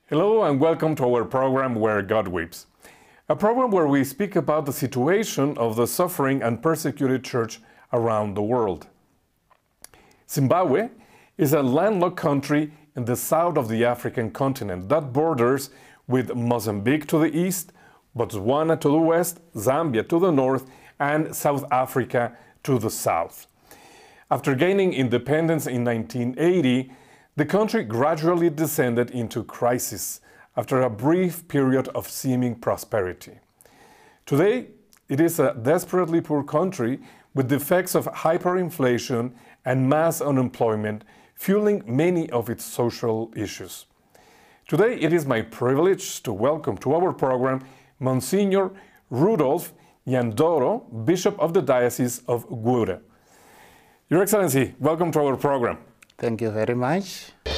Hello and welcome to our program Where God Weeps, a program where we speak about the situation of the suffering and persecuted church around the world. Zimbabwe is a landlocked country in the south of the African continent that borders with Mozambique to the east, Botswana to the west, Zambia to the north, and South Africa to the south. After gaining independence in 1980, the country gradually descended into crisis after a brief period of seeming prosperity. Today, it is a desperately poor country with the effects of hyperinflation and mass unemployment fueling many of its social issues. Today, it is my privilege to welcome to our program Monsignor Rudolf Nyandoro, Bishop of the Diocese of Gure. Your Excellency, welcome to our program. Thank you very much.